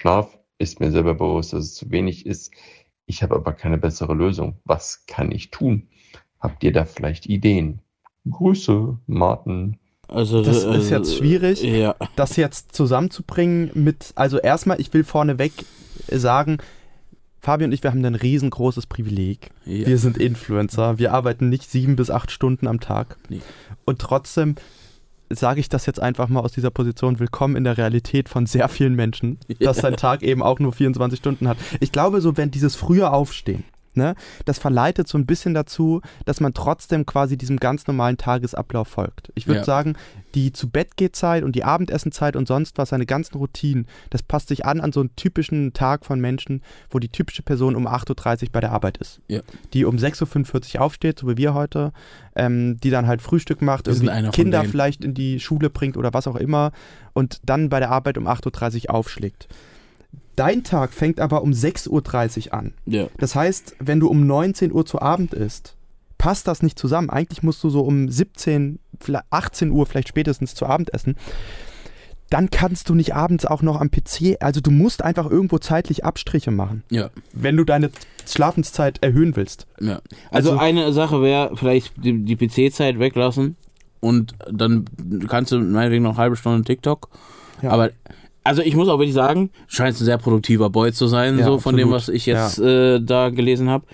Schlaf, ist mir selber bewusst, dass es zu wenig ist. Ich habe aber keine bessere Lösung. Was kann ich tun? Habt ihr da vielleicht Ideen? Grüße, Martin. Also, Das ist jetzt schwierig, ja. das jetzt zusammenzubringen mit, also erstmal, ich will vorneweg sagen, Fabi und ich, wir haben ein riesengroßes Privileg. Ja. Wir sind Influencer, wir arbeiten nicht 7 bis 8 Stunden am Tag. Nee. Und trotzdem sage ich das jetzt einfach mal aus dieser Position, willkommen in der Realität von sehr vielen Menschen, dass sein Tag eben auch nur 24 Stunden hat. Ich glaube, so wenn dieses frühe Aufstehen, ne, das verleitet so ein bisschen dazu, dass man trotzdem quasi diesem ganz normalen Tagesablauf folgt. Ich würde sagen, die Zu-Bett-Geh-Zeit und die Abendessenzeit und sonst was, seine ganzen Routinen, das passt sich an so einen typischen Tag von Menschen, wo die typische Person um 8.30 Uhr bei der Arbeit ist. Ja. Die um 6.45 Uhr aufsteht, so wie wir heute, die dann halt Frühstück macht, irgendwie Kinder vielleicht in die Schule bringt oder was auch immer und dann bei der Arbeit um 8.30 Uhr aufschlägt. Dein Tag fängt aber um 6.30 Uhr an. Ja. Das heißt, wenn du um 19 Uhr zu Abend isst, passt das nicht zusammen. Eigentlich musst du so um 17, 18 Uhr vielleicht spätestens zu Abend essen. Dann kannst du nicht abends auch noch am PC, also du musst einfach irgendwo zeitlich Abstriche machen, wenn du deine Schlafenszeit erhöhen willst. Ja. Also eine Sache wäre vielleicht die PC-Zeit weglassen und dann kannst du meinetwegen noch eine halbe Stunde TikTok, aber also ich muss auch wirklich sagen, scheint ein sehr produktiver Boy zu sein, so von dem, was ich jetzt da gelesen habe.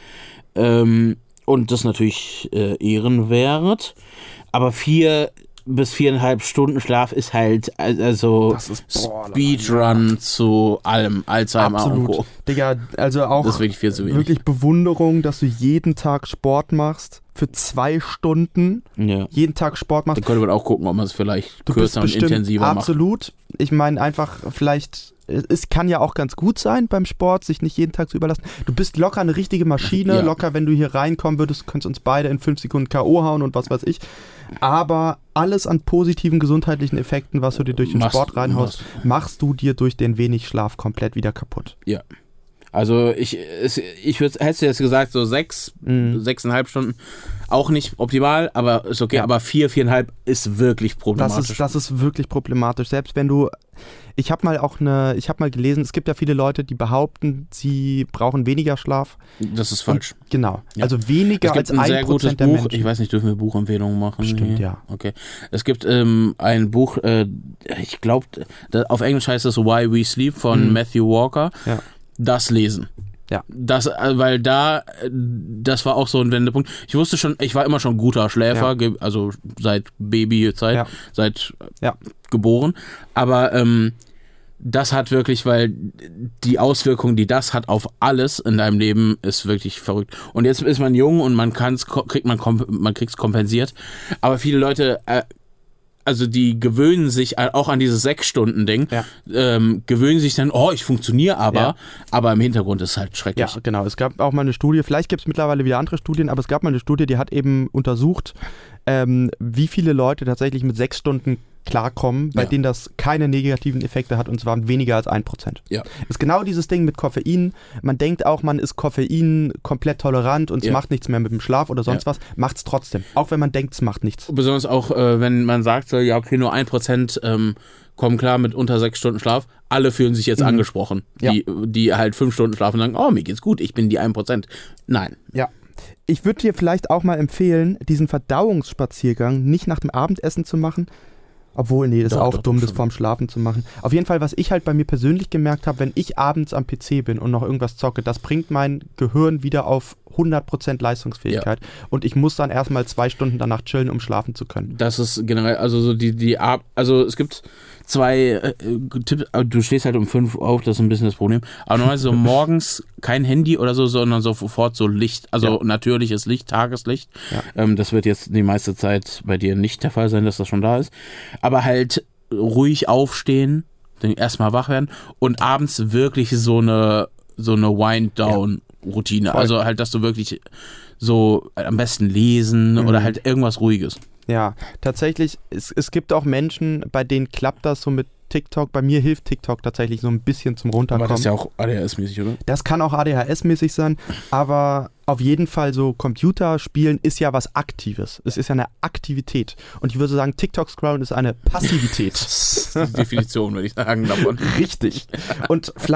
Und das natürlich ehrenwert. Aber 4 bis 4,5 Stunden Schlaf ist halt also Speedrun zu allem, Alzheimer und Co. Digga, also auch das ist wirklich viel zu wenig. Wirklich Bewunderung, dass du jeden Tag Sport machst. Für 2 Stunden jeden Tag Sport machst. Da könnte man auch gucken, ob man es vielleicht kürzer und intensiver macht. Absolut. Ich meine einfach vielleicht, es kann ja auch ganz gut sein beim Sport, sich nicht jeden Tag zu überlassen. Du bist locker eine richtige Maschine, locker, wenn du hier reinkommen würdest, könntest uns beide in 5 Sekunden K.O. hauen und was weiß ich. Aber alles an positiven gesundheitlichen Effekten, was du dir durch den Sport reinhaust, machst du dir durch den wenig Schlaf komplett wieder kaputt. Ja. Also ich hätte jetzt gesagt, so 6,5 Stunden, auch nicht optimal, aber ist okay, aber 4,5 ist wirklich problematisch. Das ist wirklich problematisch, selbst wenn du, ich habe mal gelesen, es gibt ja viele Leute, die behaupten, sie brauchen weniger Schlaf. Das ist falsch. Und, genau, also weniger als 1% sehr gutes der Buch. Menschen. Ich weiß nicht, dürfen wir Buchempfehlungen machen? Stimmt, ja. Okay. Es gibt ein Buch, ich glaube, auf Englisch heißt es Why We Sleep von Matthew Walker. Ja. Das lesen. Ja. Weil das war auch so ein Wendepunkt. Ich wusste schon, ich war immer schon guter Schläfer, also seit Babyzeit, seit geboren. Aber das hat wirklich, weil die Auswirkungen, die das hat auf alles in deinem Leben, ist wirklich verrückt. Und jetzt ist man jung und man kriegt's kompensiert. Aber viele Leute also die gewöhnen sich auch an dieses 6-Stunden-Ding, gewöhnen sich dann, ich funktioniere aber im Hintergrund ist es halt schrecklich. Ja, genau. Es gab auch mal eine Studie, vielleicht gibt es mittlerweile wieder andere Studien, aber es gab mal eine Studie, die hat eben untersucht, wie viele Leute tatsächlich mit 6 Stunden klarkommen, bei denen das keine negativen Effekte hat, und zwar weniger als 1%. Ja. Ist genau dieses Ding mit Koffein. Man denkt auch, man ist Koffein komplett tolerant und es macht nichts mehr mit dem Schlaf oder sonst was. Macht es trotzdem. Auch wenn man denkt, es macht nichts. Besonders auch, wenn man sagt, so, okay, nur 1% kommen klar mit unter 6 Stunden Schlaf. Alle fühlen sich jetzt angesprochen. Die halt 5 Stunden schlafen und sagen, mir geht's gut, ich bin die 1%. Nein. Ja. Ich würde dir vielleicht auch mal empfehlen, diesen Verdauungsspaziergang nicht nach dem Abendessen zu machen. Obwohl, das ist auch dumm, das vorm Schlafen zu machen. Auf jeden Fall, was ich halt bei mir persönlich gemerkt habe, wenn ich abends am PC bin und noch irgendwas zocke, das bringt mein Gehirn wieder auf 100% Leistungsfähigkeit. Und ich muss dann erstmal 2 Stunden danach chillen, um schlafen zu können. Das ist generell, also so also es gibt 2 Tipps, du stehst halt um 5 auf, das ist ein bisschen das Problem. Aber normalerweise so morgens kein Handy oder so, sondern sofort so Licht, also natürliches Licht, Tageslicht. Ja. Das wird jetzt die meiste Zeit bei dir nicht der Fall sein, dass das schon da ist. Aber halt ruhig aufstehen, dann erstmal wach werden und abends wirklich so eine Wind-Down-Routine. Also halt, dass du wirklich so am besten lesen oder halt irgendwas Ruhiges. Ja, tatsächlich, es gibt auch Menschen, bei denen klappt das so mit TikTok. Bei mir hilft TikTok tatsächlich so ein bisschen zum Runterkommen. Aber das ist ja auch ADHS-mäßig, oder? Das kann auch ADHS-mäßig sein, aber auf jeden Fall so Computerspielen ist ja was Aktives. Es ist ja eine Aktivität. Und ich würde sagen, TikTok-Scrollen ist eine Passivität. Das ist die Definition, würde ich sagen, davon. Richtig. Und vielleicht